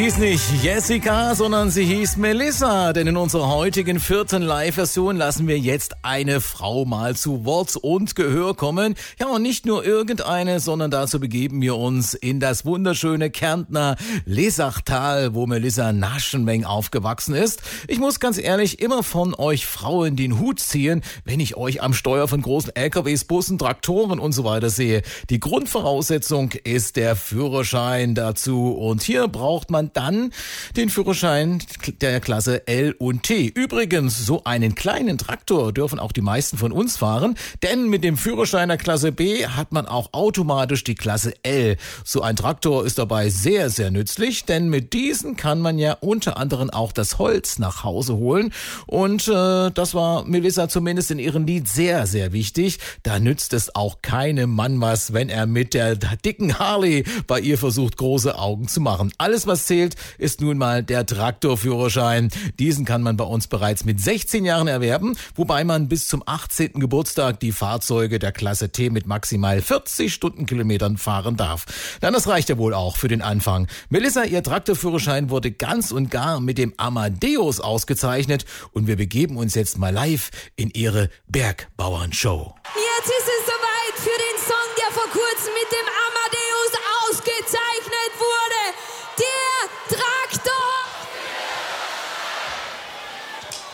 Hieß nicht Jessica, sondern sie hieß Melissa, denn in unserer heutigen 4. Live-Version lassen wir jetzt eine Frau mal zu Wort und Gehör kommen. Ja, und nicht nur irgendeine, sondern dazu begeben wir uns in das wunderschöne Kärntner Lesachtal, wo Melissa Naschenweng aufgewachsen ist. Ich muss ganz ehrlich immer von euch Frauen den Hut ziehen, wenn ich euch am Steuer von großen LKWs, Bussen, Traktoren und so weiter sehe. Die Grundvoraussetzung ist der Führerschein dazu und hier braucht man dann den Führerschein der Klasse L und T. Übrigens, so einen kleinen Traktor dürfen auch die meisten von uns fahren, denn mit dem Führerschein der Klasse B hat man auch automatisch die Klasse L. So ein Traktor ist dabei sehr, sehr nützlich, denn mit diesen kann man ja unter anderem auch das Holz nach Hause holen und das war Melissa zumindest in ihrem Lied sehr, sehr wichtig. Da nützt es auch keinem Mann was, wenn er mit der dicken Harley bei ihr versucht, große Augen zu machen. Alles, was zählt, ist nun mal der Traktorführerschein. Diesen kann man bei uns bereits mit 16 Jahren erwerben, wobei man bis zum 18. Geburtstag die Fahrzeuge der Klasse T mit maximal 40 Stundenkilometern fahren darf. Dann das reicht ja wohl auch für den Anfang. Melissa, ihr Traktorführerschein wurde ganz und gar mit dem Amadeus ausgezeichnet und wir begeben uns jetzt mal live in ihre Bergbauernshow. Jetzt ist es